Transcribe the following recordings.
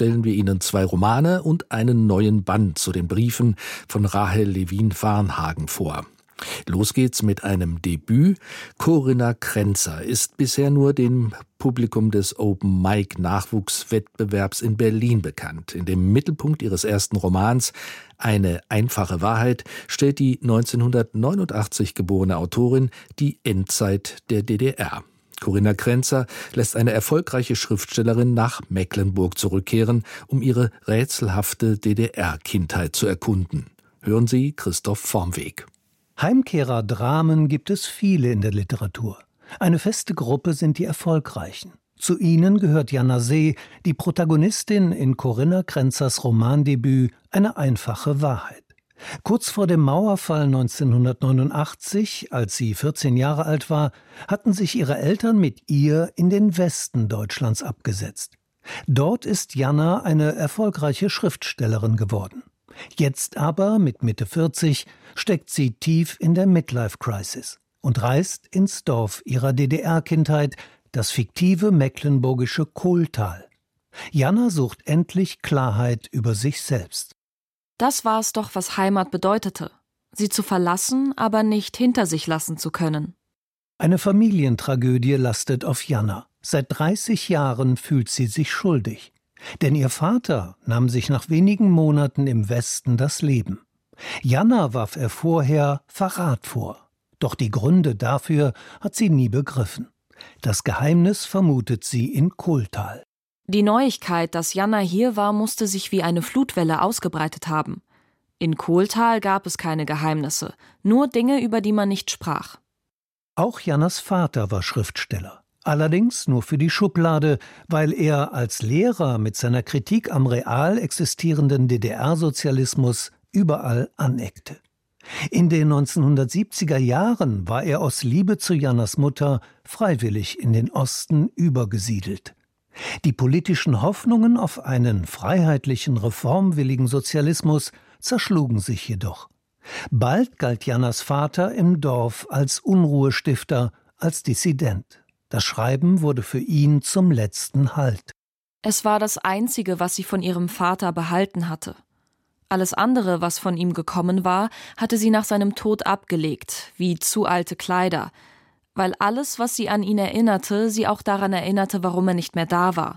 stellen wir Ihnen 2 Romane und einen neuen Band zu den Briefen von Rahel Lewin-Varnhagen vor. Los geht's mit einem Debüt. Corinna Kränzer ist bisher nur dem Publikum des Open Mic Nachwuchswettbewerbs in Berlin bekannt. In dem Mittelpunkt ihres ersten Romans Eine einfache Wahrheit stellt die 1989 geborene Autorin die Endzeit der DDR. Corinna Kränzer lässt eine erfolgreiche Schriftstellerin nach Mecklenburg zurückkehren, um ihre rätselhafte DDR-Kindheit zu erkunden. Hören Sie Christoph Vormweg. Heimkehrer-Dramen gibt es viele in der Literatur. Eine feste Gruppe sind die Erfolgreichen. Zu ihnen gehört Jana See, die Protagonistin in Corinna Kränzers Romandebüt Eine einfache Wahrheit. Kurz vor dem Mauerfall 1989, als sie 14 Jahre alt war, hatten sich ihre Eltern mit ihr in den Westen Deutschlands abgesetzt. Dort ist Jana eine erfolgreiche Schriftstellerin geworden. Jetzt aber, mit Mitte 40, steckt sie tief in der Midlife-Crisis und reist ins Dorf ihrer DDR-Kindheit, das fiktive mecklenburgische Kohltal. Jana sucht endlich Klarheit über sich selbst. Das war es doch, was Heimat bedeutete. Sie zu verlassen, aber nicht hinter sich lassen zu können. Eine Familientragödie lastet auf Jana. Seit 30 Jahren fühlt sie sich schuldig. Denn ihr Vater nahm sich nach wenigen Monaten im Westen das Leben. Jana warf er vorher Verrat vor. Doch die Gründe dafür hat sie nie begriffen. Das Geheimnis vermutet sie in Kohltal. Die Neuigkeit, dass Jana hier war, musste sich wie eine Flutwelle ausgebreitet haben. In Kohltal gab es keine Geheimnisse, nur Dinge, über die man nicht sprach. Auch Janas Vater war Schriftsteller. Allerdings nur für die Schublade, weil er als Lehrer mit seiner Kritik am real existierenden DDR-Sozialismus überall aneckte. In den 1970er Jahren war er aus Liebe zu Janas Mutter freiwillig in den Osten übergesiedelt. Die politischen Hoffnungen auf einen freiheitlichen, reformwilligen Sozialismus zerschlugen sich jedoch. Bald galt Janas Vater im Dorf als Unruhestifter, als Dissident. Das Schreiben wurde für ihn zum letzten Halt. Es war das Einzige, was sie von ihrem Vater behalten hatte. Alles andere, was von ihm gekommen war, hatte sie nach seinem Tod abgelegt, wie zu alte Kleider, weil alles, was sie an ihn erinnerte, sie auch daran erinnerte, warum er nicht mehr da war.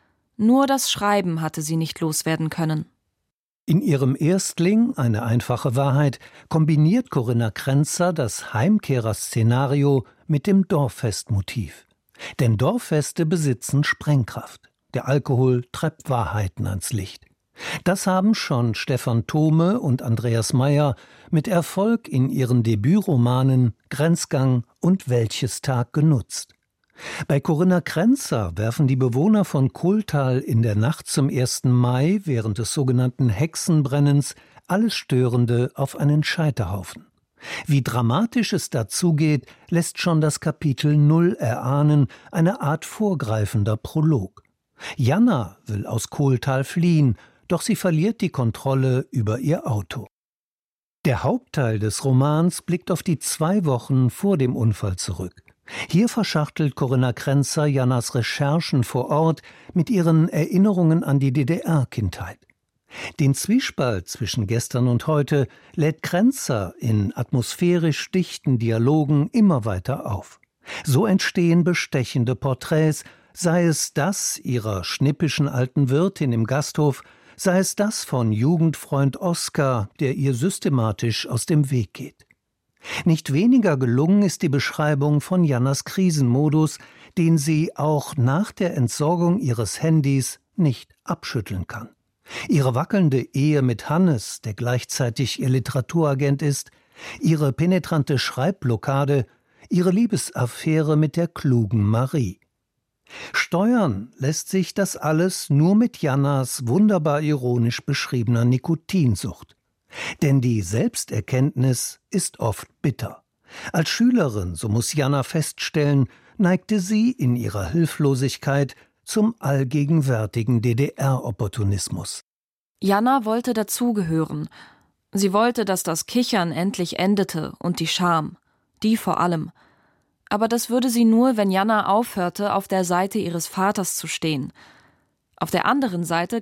Nur das Schreiben hatte sie nicht loswerden können. In ihrem Erstling, Eine einfache Wahrheit, kombiniert Corinna Kränzer das Heimkehrer-Szenario mit dem Dorffestmotiv. Denn Dorffeste besitzen Sprengkraft. Der Alkohol treibt Wahrheiten ans Licht. Das haben schon Stefan Thome und Andreas Meyer mit Erfolg in ihren Debütromanen Grenzgang und Welches Tag genutzt. Bei Corinna Kränzer werfen die Bewohner von Kohltal in der Nacht zum 1. Mai während des sogenannten Hexenbrennens alles Störende auf einen Scheiterhaufen. Wie dramatisch es dazugeht, lässt schon das Kapitel 0 erahnen, eine Art vorgreifender Prolog. Jana will aus Kohltal fliehen, doch sie verliert die Kontrolle über ihr Auto. Der Hauptteil des Romans blickt auf die 2 Wochen vor dem Unfall zurück. Hier verschachtelt Corinna Kränzer Janas Recherchen vor Ort mit ihren Erinnerungen an die DDR-Kindheit. Den Zwiespalt zwischen gestern und heute lädt Kränzer in atmosphärisch dichten Dialogen immer weiter auf. So entstehen bestechende Porträts, sei es das ihrer schnippischen alten Wirtin im Gasthof, sei es das von Jugendfreund Oskar, der ihr systematisch aus dem Weg geht. Nicht weniger gelungen ist die Beschreibung von Janas Krisenmodus, den sie auch nach der Entsorgung ihres Handys nicht abschütteln kann. Ihre wackelnde Ehe mit Hannes, der gleichzeitig ihr Literaturagent ist, ihre penetrante Schreibblockade, ihre Liebesaffäre mit der klugen Marie. Steuern lässt sich das alles nur mit Janas wunderbar ironisch beschriebener Nikotinsucht. Denn die Selbsterkenntnis ist oft bitter. Als Schülerin, so muss Jana feststellen, neigte sie in ihrer Hilflosigkeit zum allgegenwärtigen DDR-Opportunismus. Jana wollte dazugehören. Sie wollte, dass das Kichern endlich endete und die Scham. Die vor allem. Aber das würde sie nur, wenn Jana aufhörte, auf der Seite ihres Vaters zu stehen. Auf der anderen Seite